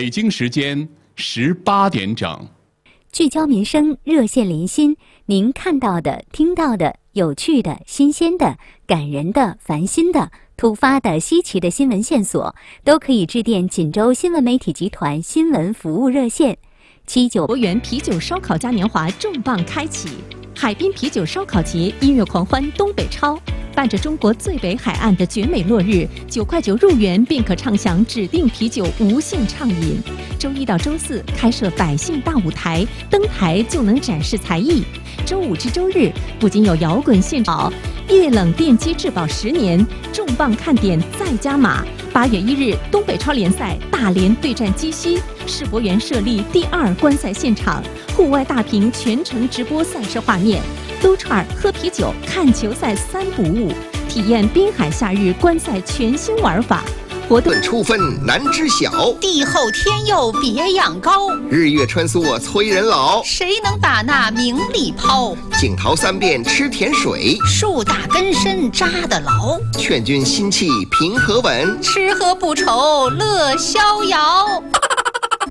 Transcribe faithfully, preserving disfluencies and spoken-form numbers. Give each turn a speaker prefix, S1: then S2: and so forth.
S1: 北京时间十八点整。
S2: 聚焦民生，热线连心，您看到的、听到的、有趣的、新鲜的、感人的、烦心的、突发的、稀奇的新闻线索，都可以致电锦州新闻媒体集团新闻服务热线七九。
S3: 博园啤酒烧烤嘉年华重磅开启，海滨啤酒烧烤节音乐狂欢东北超，伴着中国最北海岸的绝美落日，九块九入园便可畅享指定啤酒无限畅饮。周一到周四开设百姓大舞台，登台就能展示才艺。周五至周日不仅有摇滚现场，液冷电机质保十年，重磅看点再加码。八月一日，东北超联赛大连对战鸡西，世博园设立第二观赛现场，户外大屏全程直播赛事画面，撸串、喝啤酒、看球赛三不误，体验滨海夏日观赛全新玩法。活动
S4: 初分难知晓，
S5: 地厚天佑别样高。
S4: 日月穿梭催人老，
S5: 谁能把那名利抛？
S4: 景陶三遍吃甜水，
S5: 树大根深扎得牢。
S4: 劝君心气平和稳，
S5: 吃喝不愁乐逍遥。